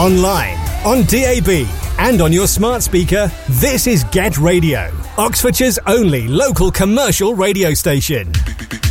online, on DAB, and on your smart speaker, this is Get Radio, Oxfordshire's only local commercial radio station.